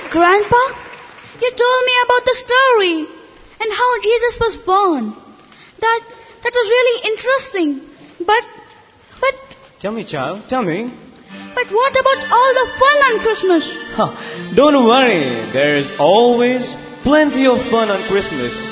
Grandpa, you told me about the story and how Jesus was born. That was really interesting. But Tell me, child, tell me. But what about all the fun on Christmas? Don't worry, there's always plenty of fun on Christmas.